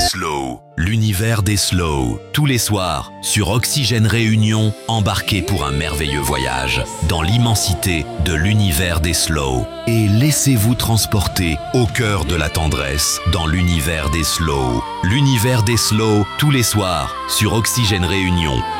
Slow, l'univers des slow. Tous les soirs, sur Oxygène Réunion, embarquez pour un merveilleux voyage dans l'immensité de l'univers des slow. Et laissez-vous transporter au cœur de la tendresse dans l'univers des slow. L'univers des slow, tous les soirs, sur Oxygène Réunion.